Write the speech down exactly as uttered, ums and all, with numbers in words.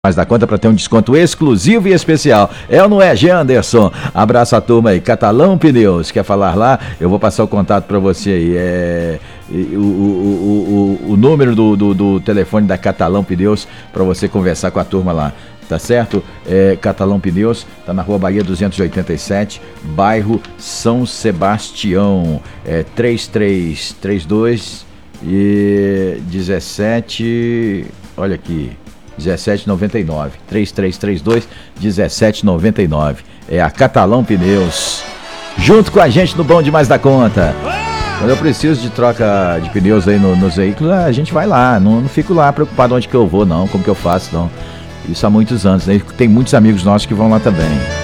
Mais da conta para ter um desconto exclusivo e especial. É ou não é, G. Anderson? Abraço a turma aí. Catalão Pneus, quer falar lá? Eu vou passar o contato para você aí. É o, o, o, o número do, do, do telefone da Catalão Pneus para você conversar com a turma lá. Tá certo? É, Catalão Pneus, tá na Rua Bahia duzentos e oitenta e sete, bairro São Sebastião. É três três três dois e dezessete. Olha aqui. dezessete noventa e nove, três três três dois, dezessete noventa e nove. É a Catalão Pneus, junto com a gente no Bom Demais da Conta. Quando eu preciso de troca de pneus aí no, nos veículos, a gente vai lá, não, não fico lá preocupado onde que eu vou não, como que eu faço não. Isso há muitos anos, né? Tem muitos amigos nossos que vão lá também.